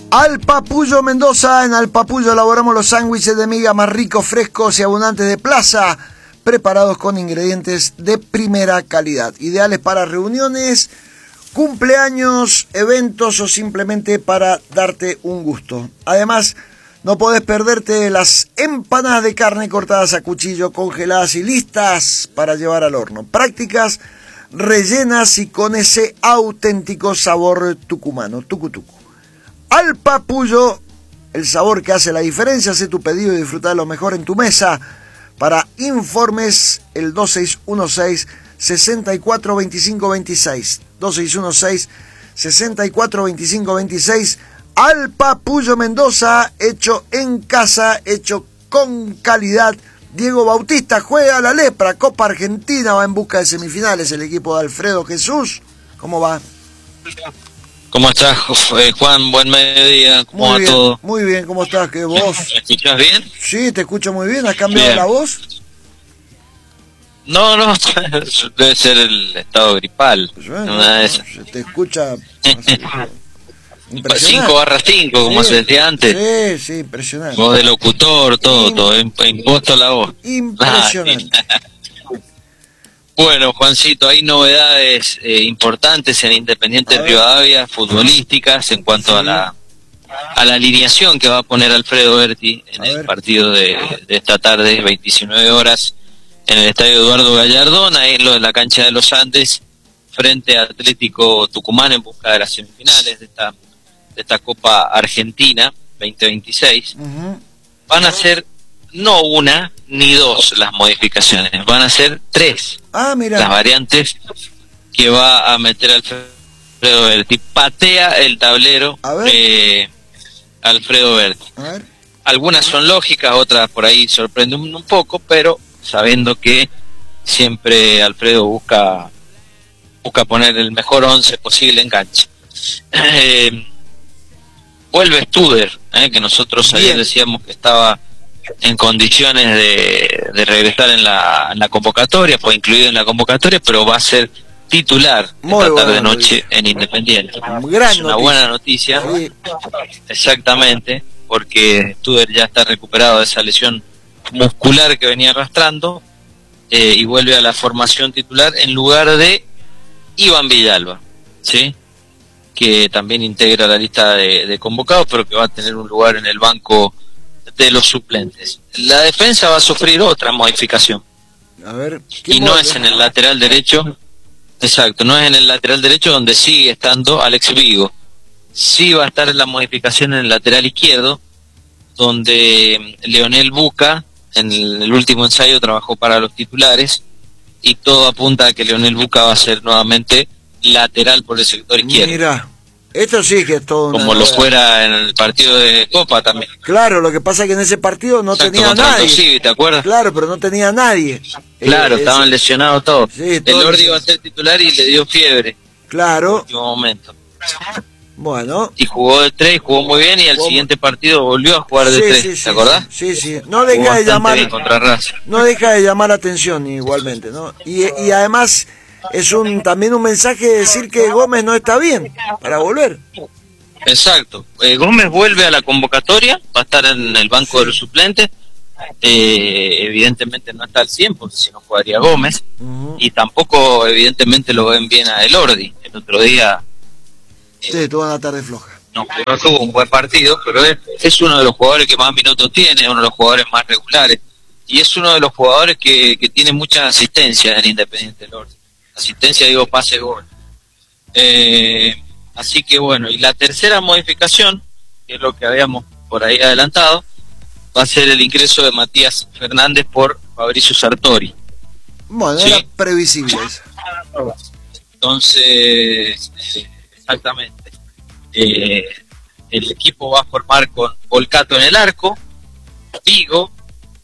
Al Papullo Mendoza. En Al Papullo elaboramos los sándwiches de miga más ricos, frescos y abundantes de plaza, preparados con ingredientes de primera calidad, ideales para reuniones, cumpleaños, eventos o simplemente para darte un gusto. Además, no podés perderte las empanadas de carne cortadas a cuchillo, congeladas y listas para llevar al horno. Prácticas, rellenas y con ese auténtico sabor tucumano, tucutucu. Al Papullo, el sabor que hace la diferencia. Haz tu pedido y disfruta de lo mejor en tu mesa. Para informes, el 2616-642526. 2616-642526. Al Papullo Mendoza, hecho en casa, hecho con calidad. Diego Bautista juega a la lepra, Copa Argentina, va en busca de semifinales el equipo de Alfredo Jesús. ¿Cómo va? ¿Cómo estás, Juan? Buen mediodía. ¿Cómo va todo? Muy bien, ¿cómo estás? ¿Qué vos? ¿Me escuchás bien? Sí, te escucho muy bien. ¿Has cambiado bien. la voz? No, debe ser el estado gripal. Bueno, una de esas. Se te escucha... 5/5, como se decía antes. Sí, impresionante. Voz de locutor, todo, impuesto la voz. Impresionante. Bueno, Juancito, hay novedades importantes en Independiente Rivadavia, futbolísticas, en cuanto a la alineación que va a poner Alfredo Berti en el partido de esta tarde, 29 horas, en el estadio Eduardo Gallardón, ahí en la cancha de los Andes, frente a Atlético Tucumán en busca de las semifinales de esta Copa Argentina 2026. Van a ser no una ni dos las modificaciones, van a ser tres las variantes que va a meter Alfredo Berti. Patea el tablero Alfredo Berti. Algunas son lógicas, otras por ahí sorprenden un poco, pero sabiendo que siempre Alfredo busca poner el mejor 11 posible en cancha. Vuelve Studer, que nosotros ayer decíamos que estaba en condiciones de regresar en la convocatoria, fue incluido en la convocatoria, pero va a ser titular esta tarde-noche en Independiente. Es una buena noticia, exactamente, porque Studer ya está recuperado de esa lesión muscular que venía arrastrando, y vuelve a la formación titular en lugar de Iván Villalba, ¿sí? Que también integra la lista de convocados, pero que va a tener un lugar en el banco de los suplentes. La defensa va a sufrir otra modificación. Y no es en el lateral derecho, exacto, no es en el lateral derecho donde sigue estando Alex Vigo. Sí va a estar en la modificación en el lateral izquierdo, donde Leonel Buca, en el último ensayo, trabajó para los titulares, y todo apunta a que Leonel Buca va a ser nuevamente lateral por el sector izquierdo. Mira, esto sí que es todo como lo fuera en el partido de Copa también. Claro, lo que pasa es que en ese partido no tenía nadie. Sí, ¿te acuerdas? Claro, pero no tenía nadie. Claro, estaban lesionados todos. Sí, el Lordi iba a ser titular y le dio fiebre. Claro. En el último momento. Bueno. Y jugó de 3, jugó muy bien, y al siguiente partido volvió a jugar de 3, ¿te acordás? Sí. No deja de llamar. No deja de llamar la atención igualmente, ¿no? Y además es también un mensaje de decir que Gómez no está bien para volver. Exacto. Gómez vuelve a la convocatoria, va a estar en el banco de los suplentes. Evidentemente no está al 100, porque si no jugaría Gómez. Y tampoco evidentemente lo ven bien a Elordi. El otro día tuvo una tarde floja. No tuvo un buen partido, pero es uno de los jugadores que más minutos tiene, uno de los jugadores más regulares, y es uno de los jugadores que tiene muchas asistencias en Independiente Elordi. Asistencia, digo, pase, gol. Así que bueno, y la tercera modificación, que es lo que habíamos por ahí adelantado, va a ser el ingreso de Matías Fernández por Fabricio Sartori. Bueno, ¿sí? Era previsible eso. Entonces, exactamente. El equipo va a formar con Volcato en el arco, Vigo,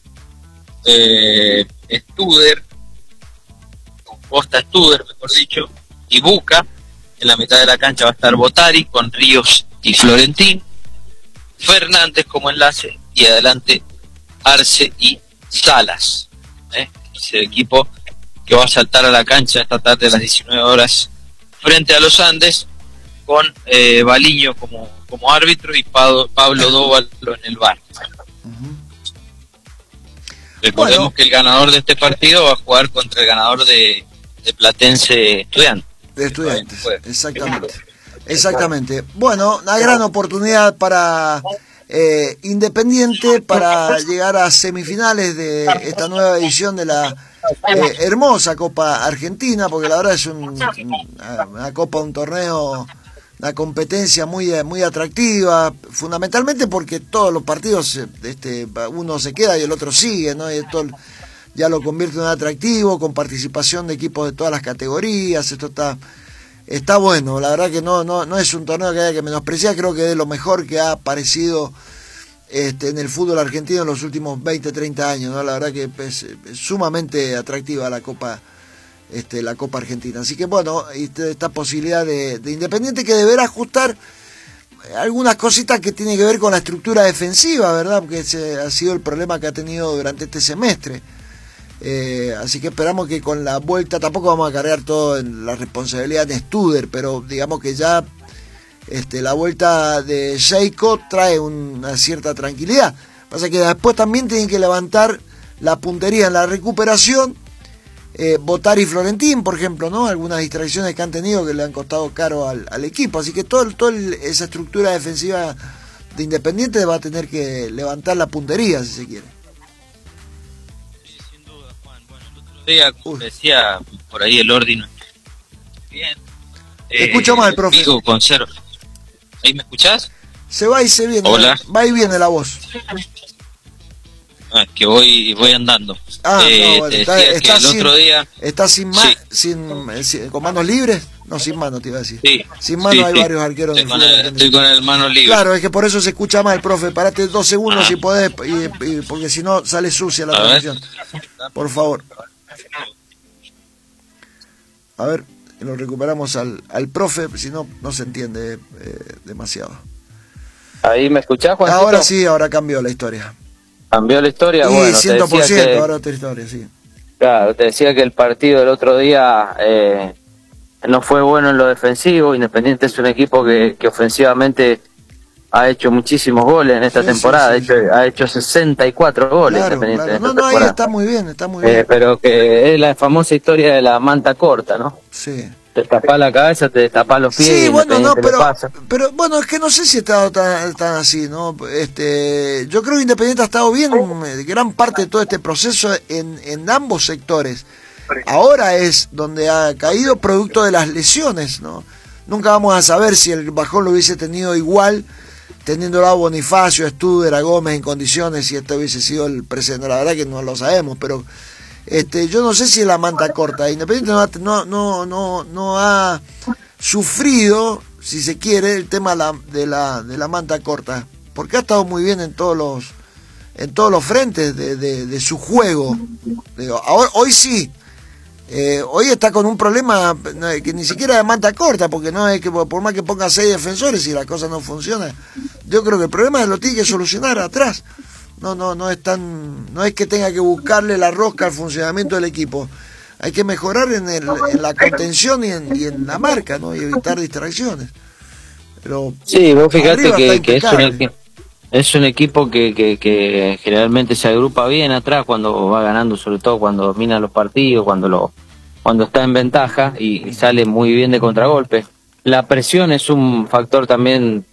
Studer, Costa Studer, mejor dicho, y Buca. En la mitad de la cancha va a estar Botari con Ríos y Florentín, Fernández como enlace, y adelante Arce y Salas. Es el equipo que va a saltar a la cancha esta tarde a las 19 horas frente a los Andes, con Baliño como como árbitro y Pablo Dóvalo en el VAR. Recordemos que el ganador de este partido va a jugar contra el ganador de Platense Estudiantes. De Estudiantes, exactamente. Bueno, una gran oportunidad para Independiente para llegar a semifinales de esta nueva edición de la hermosa Copa Argentina, porque la verdad es una Copa, un torneo, una competencia muy atractiva, fundamentalmente porque todos los partidos uno se queda y el otro sigue, ¿no? Y esto ya lo convierte en un atractivo, con participación de equipos de todas las categorías. Esto está bueno, la verdad que no es un torneo que haya que menospreciar, creo que es lo mejor que ha aparecido en el fútbol argentino en los últimos 20, 30 años, ¿no? La verdad que es sumamente atractiva la Copa Argentina. Así que bueno, esta posibilidad de Independiente, que deberá ajustar algunas cositas que tienen que ver con la estructura defensiva, ¿verdad? Porque ese ha sido el problema que ha tenido durante este semestre. Así que esperamos que con la vuelta, tampoco vamos a cargar todo en la responsabilidad de Studer, pero digamos que ya la vuelta de Sheiko trae una cierta tranquilidad. Pasa que después también tienen que levantar la puntería en la recuperación, Botari y Florentín, por ejemplo, ¿no? Algunas distracciones que han tenido que le han costado caro al equipo, así que toda esa estructura defensiva de Independiente va a tener que levantar la puntería, si se quiere. Sí, sin duda, Juan. Bueno, el otro día, como decía, por ahí el orden bien. Escucho mal, profe. Con cero. ¿Ahí me escuchás? Se va y se viene. Hola. Va y viene la voz. Que voy andando. No, bueno, te decía que el otro día... ¿Estás con manos libres? No, sin manos te iba a decir. Sí, sin manos hay varios arqueros. Estoy con el mano libre. Claro, es que por eso se escucha mal, profe. Parate 2 segundos si podés, porque si no sale sucia la transmisión. Por favor. A ver, lo recuperamos al profe, si no se entiende demasiado. ¿Ahí me escuchás, Juancito? Ahora sí, ahora cambió la historia. ¿Cambió la historia? Sí, bueno, 100%, ahora otra historia, sí. Claro, te decía que el partido del otro día no fue bueno en lo defensivo. Independiente es un equipo que ofensivamente ha hecho muchísimos goles en esta temporada. Sí. Ha hecho 64 goles. Claro, Independiente claro. en esta temporada. Ahí está muy bien. Pero que es la famosa historia de la manta corta, ¿no? Sí. Te destapás la cabeza, te destapás los pies. Sí, bueno, pero bueno, es que no sé si ha estado tan así, ¿no? Yo creo que Independiente ha estado bien gran parte de todo este proceso en ambos sectores. Ahora es donde ha caído producto de las lesiones, ¿no? Nunca vamos a saber si el bajón lo hubiese tenido igual, teniéndolo a Bonifacio, a Studer, a Gómez en condiciones, si este hubiese sido el presente. La verdad que no lo sabemos, pero yo no sé si es la manta corta. Independiente no ha sufrido, si se quiere, el tema de la manta corta, porque ha estado muy bien en todos los frentes de su juego. Hoy sí. Hoy está con un problema que ni siquiera de manta corta, porque no es que por más que ponga 6 defensores y la cosa no funciona, yo creo que el problema lo tiene que solucionar atrás. No es que tenga que buscarle la rosca al funcionamiento del equipo. Hay que mejorar en la contención y en la marca, ¿no? Y evitar distracciones. Pero sí, vos fíjate que es un equipo que generalmente se agrupa bien atrás cuando va ganando, sobre todo cuando domina los partidos, cuando está en ventaja y sale muy bien de contragolpe. La presión es un factor también